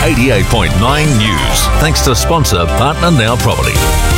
88.9 News. Thanks to sponsor Partner Now Property.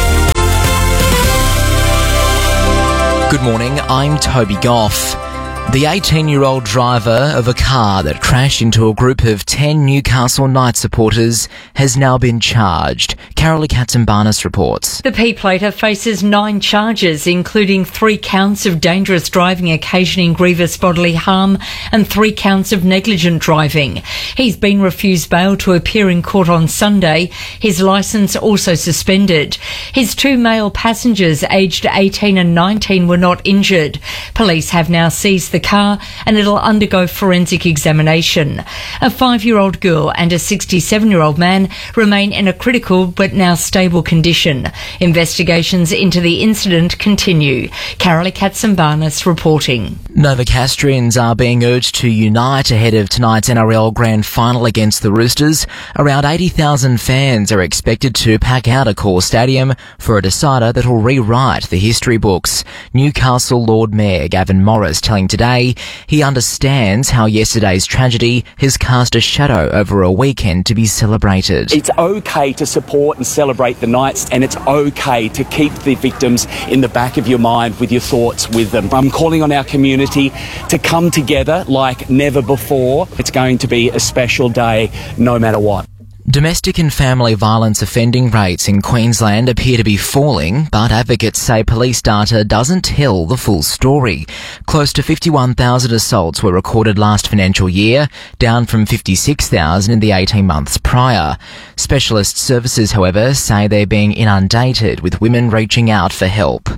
Good morning, I'm Toby Goff. The 18-year-old driver of a car that crashed into a group of 10 Newcastle Knights supporters has now been charged. Carolee Katsimbarnis reports. The P-plater faces 9 charges, including 3 counts of dangerous driving occasioning grievous bodily harm and 3 counts of negligent driving. He's been refused bail to appear in court on Sunday. His licence also suspended. His 2 male passengers, aged 18 and 19, were not injured. Police have now seized the car and it'll undergo forensic examination. A 5-year-old girl and a 67-year-old man remain in a critical but now stable condition. Investigations into the incident continue. Carolee Katsimbarnis reporting. Novocastrians are being urged to unite ahead of tonight's NRL Grand Final against the Roosters. Around 80,000 fans are expected to pack out Accor Stadium for a decider that will rewrite the history books. Newcastle Lord Mayor Gavin Morris telling Today he understands how yesterday's tragedy has cast a shadow over a weekend to be celebrated. It's okay to support and celebrate the Knights, and it's okay to keep the victims in the back of your mind with your thoughts with them. I'm calling on our community to come together like never before. It's going to be a special day no matter what. Domestic and family violence offending rates in Queensland appear to be falling, but advocates say police data doesn't tell the full story. Close to 51,000 assaults were recorded last financial year, down from 56,000 in the 18 months prior. Specialist services, however, say they're being inundated with women reaching out for help.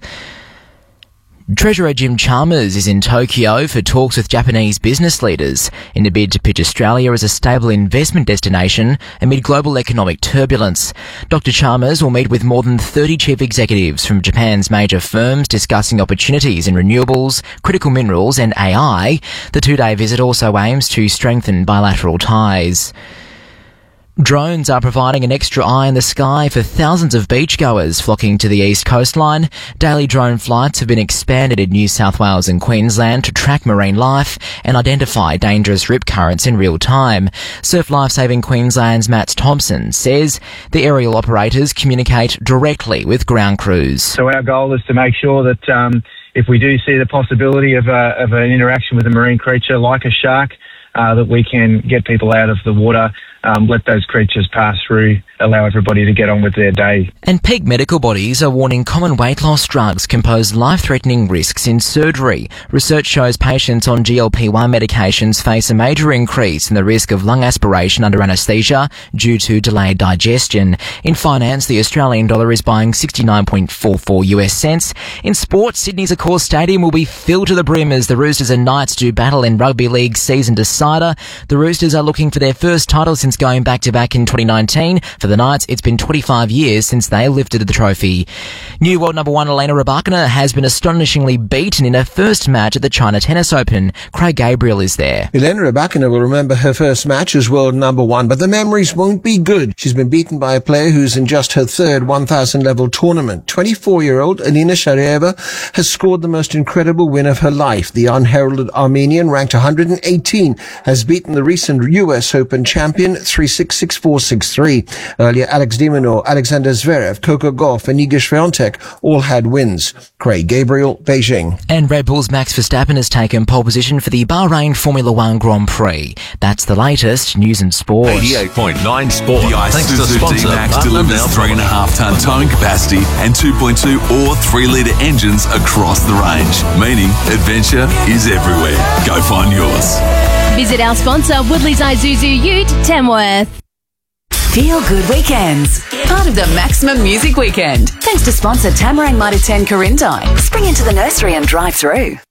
Treasurer Jim Chalmers is in Tokyo for talks with Japanese business leaders in a bid to pitch Australia as a stable investment destination amid global economic turbulence. Dr. Chalmers will meet with more than 30 chief executives from Japan's major firms discussing opportunities in renewables, critical minerals and AI. The 2-day visit also aims to strengthen bilateral ties. Drones are providing an extra eye in the sky for thousands of beachgoers flocking to the east coastline. Daily drone flights have been expanded in New South Wales and Queensland to track marine life and identify dangerous rip currents in real time. Surf Lifesaving Queensland's Matt Thompson says the aerial operators communicate directly with ground crews. So our goal is to make sure that if we do see the possibility of an interaction with a marine creature like a shark, that we can get people out of the water, let those creatures pass through, allow everybody to get on with their day. And peak medical bodies are warning common weight loss drugs can pose life-threatening risks in surgery. Research shows patients on GLP-1 medications face a major increase in the risk of lung aspiration under anaesthesia due to delayed digestion. In finance, the Australian dollar is buying 69.44 US cents. In sports, Sydney's Accor Stadium will be filled to the brim as the Roosters and Knights do battle in Rugby League season decider. The Roosters are looking for their first title since going back-to-back in 2019. For the Knights, it's been 25 years since they lifted the trophy. New world number 1 Elena Rybakina has been astonishingly beaten in her first match at the China Tennis Open. Craig Gabriel is there. Elena Rybakina will remember her first match as world number 1, but the memories won't be good. She's been beaten by a player who's in just her third 1,000 level tournament. 24-year-old Alina Sharieva has scored the most incredible win of her life. The unheralded Armenian, ranked 118, has beaten the recent US Open champion 3-6, 6-4, 6-3. Earlier, Alex de Minaur, Alexander Zverev, Coco Gauff and Iga Swiatek all had wins. Craig Gabriel, Beijing. And Red Bull's Max Verstappen has taken pole position for the Bahrain Formula One Grand Prix. That's the latest news and sport. 88.9 Sport. The Thanks to Isuzu sponsor D-Max Partner delivers Now 3.5-ton towing capacity and 2.2 or 3-litre engines across the range, meaning adventure is everywhere. Go find yours. Visit our sponsor, Woodley's Isuzu Ute, Tamworth. Feel Good Weekends, part of the Maximum Music Weekend. Thanks to sponsor Tamarang Mitre 10 Corindai. Spring into the nursery and drive through.